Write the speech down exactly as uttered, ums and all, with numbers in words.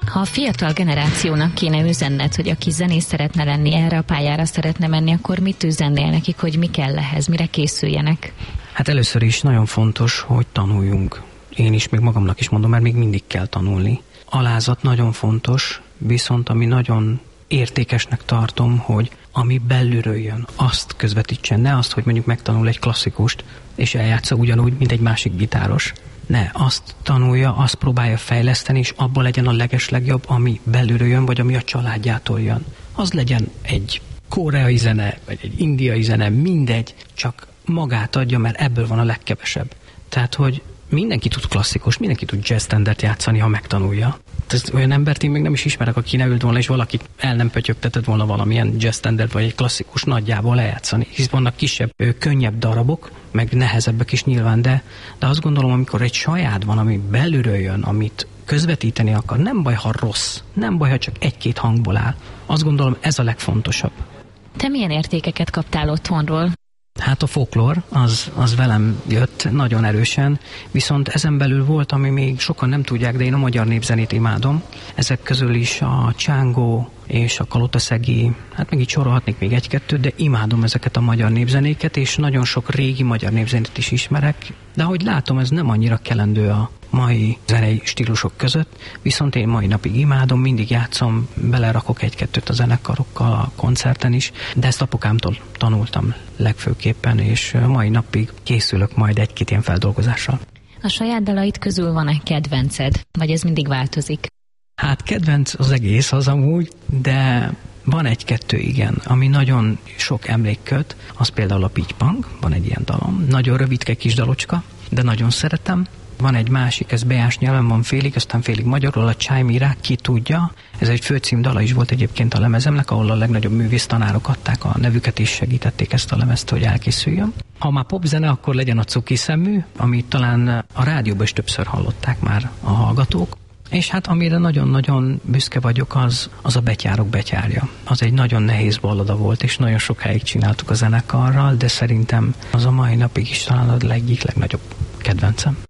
Ha a fiatal generációnak kéne üzenned, hogy aki zenész szeretne lenni, erre a pályára szeretne menni, akkor mit üzennél nekik, hogy mi kell ehhez, mire készüljenek? Hát először is nagyon fontos, hogy tanuljunk. Én is még magamnak is mondom, mert még mindig kell tanulni. Alázat nagyon fontos, viszont ami nagyon értékesnek tartom, hogy ami belülről jön, azt közvetítsen. Ne azt, hogy mondjuk megtanul egy klasszikust, és eljátsza ugyanúgy, mint egy másik gitáros. Ne, azt tanulja, azt próbálja fejleszteni, és abból legyen a legeslegjobb, ami belülről jön, vagy ami a családjától jön. Az legyen egy koreai zene, vagy egy indiai zene, mindegy, csak magát adja, mert ebből van a legkevesebb. Tehát, hogy mindenki tud klasszikus, mindenki tud jazz standard játszani, ha megtanulja. Tehát olyan embert én még nem is ismerek, aki ne ült volna, és valakit el nem pötyögtetett volna valamilyen jazz standard, vagy egy klasszikus nagyjából lejátszani. Hisz vannak kisebb, könnyebb darabok, meg nehezebbek is nyilván, de, de azt gondolom, amikor egy saját van, ami belülről jön, amit közvetíteni akar, nem baj, ha rossz, nem baj, ha csak egy-két hangból áll. Azt gondolom, ez a legfontosabb. Te milyen értékeket kaptál otthonról? Hát a folklór, az, az velem jött nagyon erősen, viszont ezen belül volt, ami még sokan nem tudják, de én a magyar népzenét imádom. Ezek közül is a csángó és a kalotaszegi, hát meg így sorolhatnék még egy-kettőt, de imádom ezeket a magyar népzenéket, és nagyon sok régi magyar népzenét is ismerek, de ahogy látom, ez nem annyira kelendő a mai zenei stílusok között, viszont én mai napig imádom, mindig játszom, belerakok egy-kettőt a zenekarokkal a koncerten is, de ezt apukámtól tanultam legfőképpen, és mai napig készülök majd egy-két ilyen feldolgozással. A saját dalait közül van-e kedvenced, vagy ez mindig változik? Hát kedvenc az egész az amúgy, de van egy-kettő, igen, ami nagyon sok emlék köt, az például a Pittypang, van egy ilyen dalom, nagyon rövidke kis dalocska, de nagyon szeretem. Van egy másik, ez beás nyelven van félig, aztán félig magyarul, a Csájmirák, ki tudja. Ez egy főcímdala is volt egyébként a lemezemnek, ahol a legnagyobb művésztanárok adták a nevüket és segítették ezt a lemezt, hogy elkészüljön. Ha már popzene, akkor legyen a Cuki szemű, amit talán a rádióban is többször hallották már a hallgatók. És hát amire nagyon-nagyon büszke vagyok, az, az a Betyárok betyárja. Az egy nagyon nehéz ballada volt, és nagyon sokáig csináltuk a zenekarral, de szerintem az a mai napig is talán a egyik legnagyobb kedvencem.